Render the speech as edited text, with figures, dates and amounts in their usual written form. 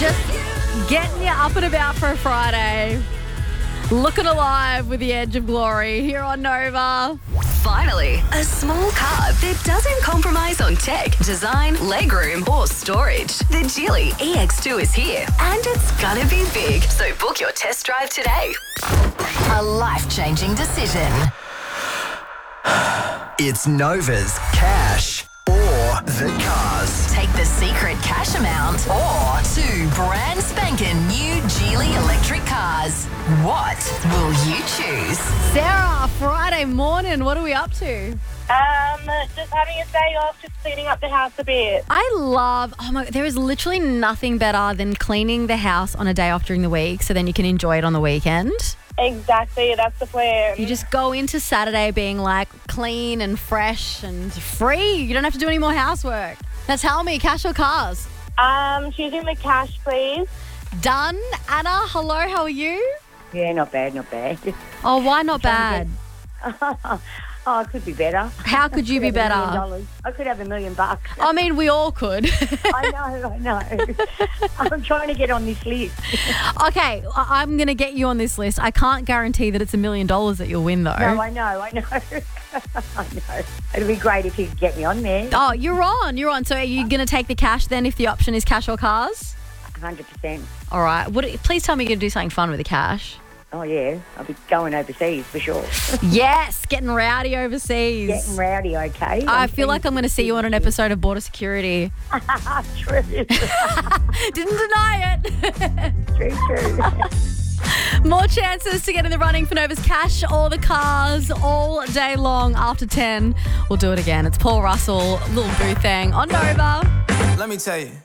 Just getting you up and about for a Friday. Looking alive with the edge of glory here on Nova. Finally, a small car that doesn't compromise on tech, design, legroom, or storage. The Geely EX2 is here, and it's gonna be big. So book your test drive today. A life-changing decision. It's Nova's Cash or the Cars. Take the secret cash amount or 2 brand spanking new Geely electric cars. What will you choose? Sarah, Friday morning, what are we up to? Just having a day off, just cleaning up the house a bit. There is literally nothing better than cleaning the house on a day off during the week so then you can enjoy it on the weekend. Exactly, that's the plan. You just go into Saturday being like clean and fresh and free. You don't have to do any more housework. Now tell me, cash or cars? Choosing the cash, please. Done. Anna, hello, how are you? Yeah, not bad. Oh, why not bad? Oh, it could be better. How could you be better? I could have $1 million. I mean, we all could. I know. I'm trying to get on this list. Okay, I'm going to get you on this list. I can't guarantee that it's $1 million that you'll win, though. No, I know. I know. It'd be great if you could get me on there. Oh, you're on. So are you going to take the cash then if the option is cash or cars? 100%. All right. Please tell me you're going to do something fun with the cash. Oh, yeah. I'll be going overseas for sure. Yes, getting rowdy overseas. Getting rowdy, okay. I feel like I'm going to see you on an episode of Border Security. True. Didn't deny it. True. More chances to get in the running for Nova's cash or the cars all day long after 10. We'll do it again. It's Paul Russell, Lil Boo Thang on Nova. Let me tell you.